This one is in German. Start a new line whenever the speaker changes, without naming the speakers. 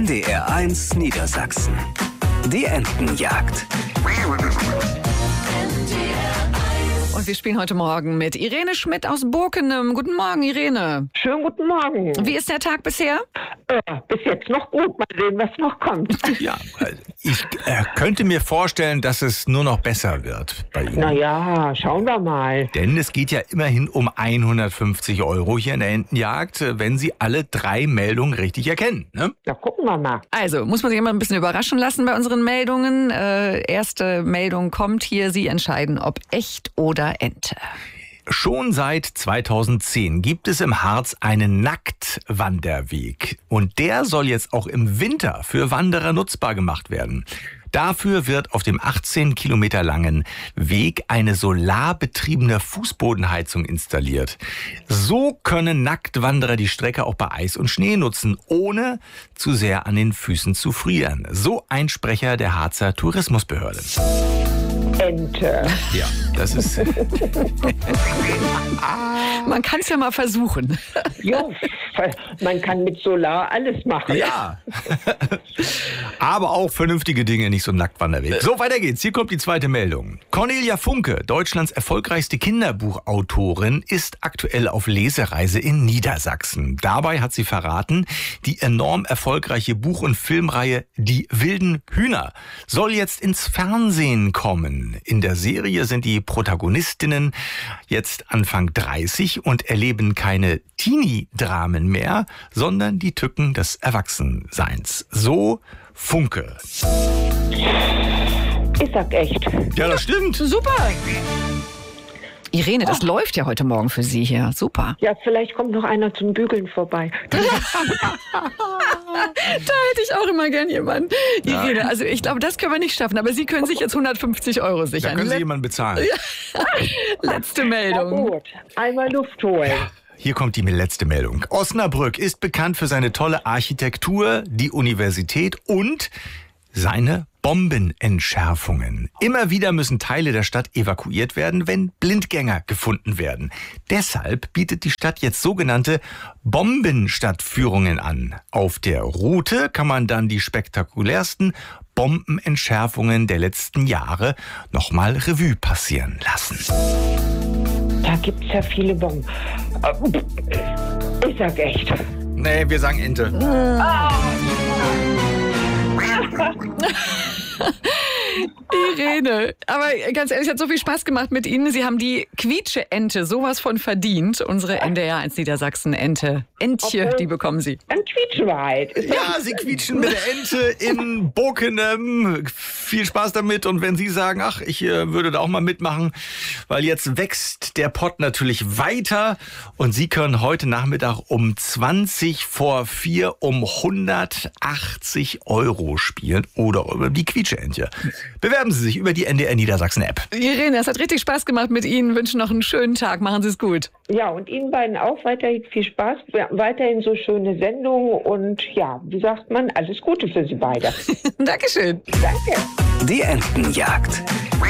NDR1 Niedersachsen. Die Entenjagd.
Und wir spielen heute Morgen mit Irene Schmidt aus Bokenem. Guten Morgen, Irene.
Schönen guten Morgen.
Wie ist der Tag bisher?
Bis jetzt noch gut. Mal sehen, was noch kommt.
Ja, ich könnte mir vorstellen, dass es nur noch besser wird bei Ihnen.
Naja, schauen wir mal.
Denn es geht ja immerhin um 150 € hier in der Entenjagd, wenn Sie alle 3 Meldungen richtig erkennen. Ne?
Na, gucken wir mal.
Also, muss man sich immer ein bisschen überraschen lassen bei unseren Meldungen. Erste Meldung kommt hier. Sie entscheiden, ob echt oder Ente.
Schon seit 2010 gibt es im Harz einen Nacktwanderweg. Und der soll jetzt auch im Winter für Wanderer nutzbar gemacht werden. Dafür wird auf dem 18 Kilometer langen Weg eine solarbetriebene Fußbodenheizung installiert. So können Nacktwanderer die Strecke auch bei Eis und Schnee nutzen, ohne zu sehr an den Füßen zu frieren. So ein Sprecher der Harzer Tourismusbehörde.
Ente.
Ja, das ist...
Man kann es ja mal versuchen.
Jo, man kann mit Solar alles machen.
Ja, aber auch vernünftige Dinge, nicht so ein Nacktwanderweg. So, weiter geht's. Hier kommt die zweite Meldung. Cornelia Funke, Deutschlands erfolgreichste Kinderbuchautorin, ist aktuell auf Lesereise in Niedersachsen. Dabei hat sie verraten, die enorm erfolgreiche Buch- und Filmreihe Die wilden Hühner soll jetzt ins Fernsehen kommen. In der Serie sind die Protagonistinnen jetzt Anfang 30 und erleben keine Teenie-Dramen mehr, sondern die Tücken des Erwachsenseins. So Funke.
Ich sag echt.
Ja, das stimmt.
Super. Irene, das läuft ja heute Morgen für Sie hier. Super.
Ja, vielleicht kommt noch einer zum Bügeln vorbei.
Da hätte ich auch immer gern jemanden. Irene, also ich glaube, das können wir nicht schaffen, aber Sie können sich jetzt 150 €
Da
sichern.
können Sie jemanden bezahlen.
Letzte
Na
Meldung.
gut, einmal Luft holen.
Hier kommt die letzte Meldung. Osnabrück ist bekannt für seine tolle Architektur, die Universität und seine Bombenentschärfungen. Immer wieder müssen Teile der Stadt evakuiert werden, wenn Blindgänger gefunden werden. Deshalb bietet die Stadt jetzt sogenannte Bombenstadtführungen an. Auf der Route kann man dann die spektakulärsten Bombenentschärfungen der letzten Jahre nochmal Revue passieren lassen.
Da gibt's ja viele Bomben. Ich sag echt.
Nee, wir sagen Ente.
Irene, aber ganz ehrlich, es hat so viel Spaß gemacht mit Ihnen. Sie haben die Quietsche-Ente sowas von verdient. Unsere NDR1 Niedersachsen-Ente. Entje, die bekommen Sie.
Dann quietschen wir halt. Ist
Ja, Sie quietschen mit der Ente in Bokenem. Viel Spaß damit. Und wenn Sie sagen, ach, ich würde da auch mal mitmachen, weil jetzt wächst der Pott natürlich weiter. Und Sie können heute Nachmittag um 4:20 um 180 € spielen oder über die Quietsche-Entje. Bewerben Sie sich über die NDR Niedersachsen App.
Irene, es hat richtig Spaß gemacht mit Ihnen. Wünschen noch einen schönen Tag. Machen Sie es gut.
Ja, und Ihnen beiden auch weiterhin viel Spaß. Weiterhin so schöne Sendungen. Und ja, wie sagt man, alles Gute für Sie beide.
Dankeschön.
Danke.
Die Entenjagd.